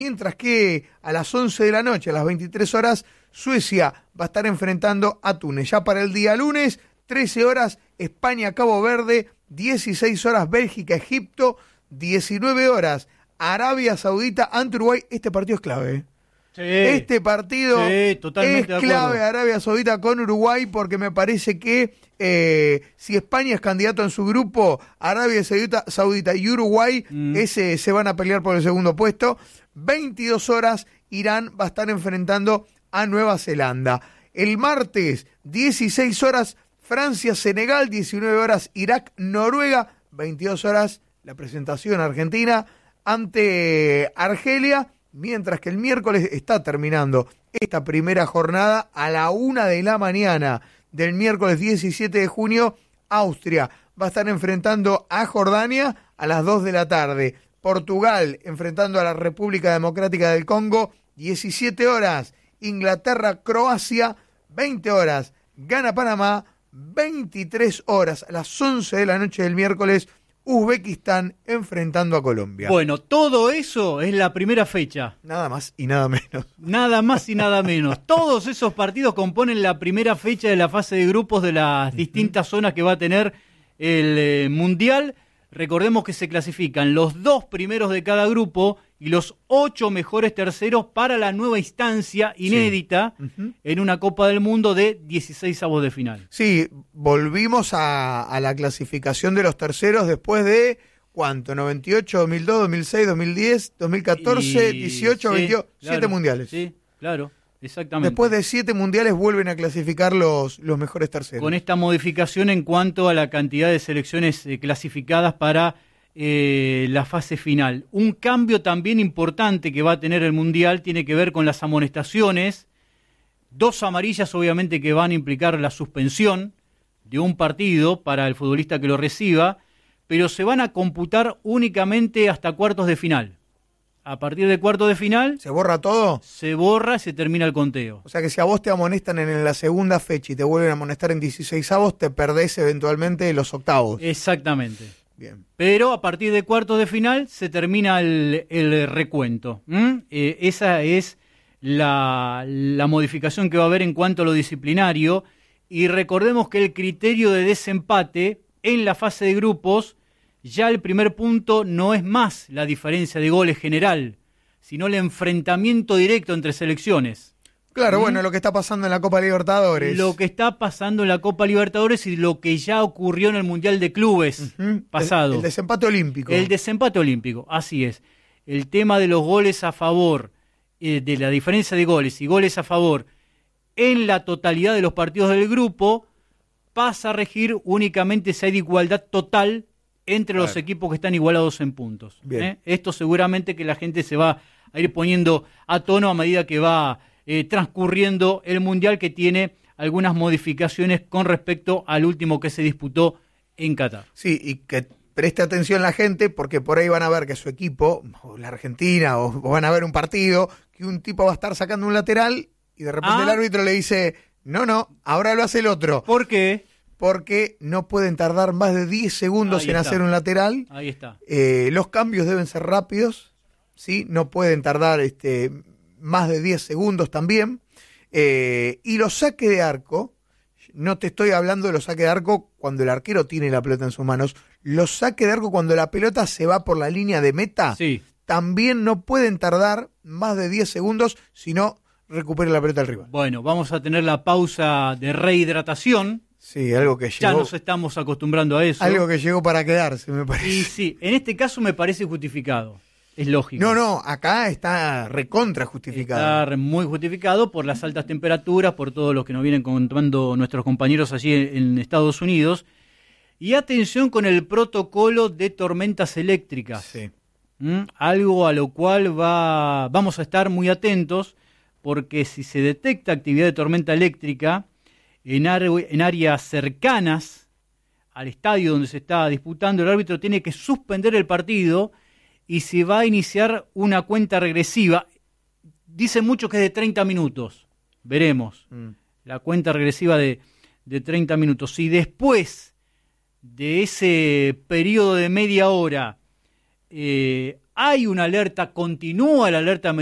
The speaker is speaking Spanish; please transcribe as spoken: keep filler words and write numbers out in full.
Mientras que a las once de la noche, a las veintitrés horas, Suecia va a estar enfrentando a Túnez. Ya para el día lunes, trece horas, España-Cabo Verde, dieciséis horas, Bélgica-Egipto, diecinueve horas, Arabia Saudita ante Uruguay. Este partido es clave, ¿eh? Sí, este partido sí, totalmente es de clave, acuerdo. Arabia Saudita con Uruguay, porque me parece que eh, si España es candidato en su grupo, Arabia Saudita, Saudita y Uruguay mm. ese, se van a pelear por el segundo puesto. veintidós horas, Irán va a estar enfrentando a Nueva Zelanda. El martes, dieciséis horas, Francia-Senegal, diecinueve horas, Irak-Noruega, veintidós horas, la presentación argentina ante Argelia. Mientras que el miércoles está terminando esta primera jornada a la una de la mañana del miércoles diecisiete de junio, Austria va a estar enfrentando a Jordania a las dos de la tarde. Portugal enfrentando a la República Democrática del Congo, diecisiete horas. Inglaterra-Croacia, veinte horas. Ghana-Panamá, veintitrés horas. A las once de la noche del miércoles, Uzbekistán enfrentando a Colombia. Bueno, todo eso es la primera fecha. Nada más y nada menos. Nada más y nada menos. Todos esos partidos componen la primera fecha de la fase de grupos de las distintas zonas que va a tener el eh, Mundial. Recordemos que se clasifican los dos primeros de cada grupo y los ocho mejores terceros para la nueva instancia inédita sí. uh-huh. en una Copa del Mundo de dieciséis avos de final. Sí, volvimos a, a la clasificación de los terceros después de, ¿cuánto? noventa y ocho, dos mil dos, dos mil seis, dos mil diez, dos mil catorce, y... dieciocho, sí, veintiocho, claro, siete mundiales. Sí, claro. Exactamente. Después de siete mundiales vuelven a clasificar los, los mejores terceros. Con esta modificación en cuanto a la cantidad de selecciones eh, clasificadas para eh, la fase final. Un cambio también importante que va a tener el Mundial tiene que ver con las amonestaciones. Dos amarillas obviamente que van a implicar la suspensión de un partido para el futbolista que lo reciba, pero se van a computar únicamente hasta cuartos de final. A partir de cuartos de final... ¿Se borra todo? Se borra y se termina el conteo. O sea que si a vos te amonestan en la segunda fecha y te vuelven a amonestar en dieciséis avos, te perdés eventualmente los octavos. Exactamente. Bien. Pero a partir de cuartos de final se termina el, el recuento. ¿Mm? Eh, esa es la, la modificación que va a haber en cuanto a lo disciplinario. Y recordemos que el criterio de desempate en la fase de grupos... Ya el primer punto no es más la diferencia de goles general, sino el enfrentamiento directo entre selecciones. Claro, ¿Mm? bueno, lo que está pasando en la Copa Libertadores. Lo que está pasando en la Copa Libertadores y lo que ya ocurrió en el Mundial de Clubes uh-huh. pasado. El, el desempate olímpico. El desempate olímpico, así es. El tema de los goles a favor, eh, de la diferencia de goles y goles a favor en la totalidad de los partidos del grupo, pasa a regir únicamente si hay igualdad total entre los claro. equipos que están igualados en puntos. ¿eh? Esto seguramente que la gente se va a ir poniendo a tono a medida que va eh, transcurriendo el Mundial, que tiene algunas modificaciones con respecto al último que se disputó en Qatar. Sí, y que preste atención la gente, porque por ahí van a ver que su equipo, o la Argentina, o, o van a ver un partido, que un tipo va a estar sacando un lateral y de repente ah. el árbitro le dice, no, no, ahora lo hace el otro. ¿Por qué? Porque no pueden tardar más de diez segundos Ahí en está. hacer un lateral. Ahí está. Eh, los cambios deben ser rápidos, ¿sí? No pueden tardar este, más de diez segundos también. Eh, y los saques de arco, no te estoy hablando de los saques de arco cuando el arquero tiene la pelota en sus manos, los saques de arco cuando la pelota se va por la línea de meta, sí. también no pueden tardar más de diez segundos, si no recupera la pelota al rival. Bueno, vamos a tener la pausa de rehidratación. Sí, algo que llegó. Ya nos estamos acostumbrando a eso. Algo que llegó para quedarse, me parece. Y sí, en este caso me parece justificado. Es lógico. No, no, acá está recontra justificado. Está muy justificado por las altas temperaturas, por todo lo que nos vienen contando nuestros compañeros allí en Estados Unidos. Y atención con el protocolo de tormentas eléctricas. Sí. ¿Mm? Algo a lo cual va, vamos a estar muy atentos, porque si se detecta actividad de tormenta eléctrica en, ar- en áreas cercanas al estadio donde se está disputando, el árbitro tiene que suspender el partido y se va a iniciar una cuenta regresiva. Dicen mucho que es de treinta minutos. Veremos. Mm. La cuenta regresiva de, de treinta minutos. Si después de ese periodo de media hora eh, hay una alerta, continúa la alerta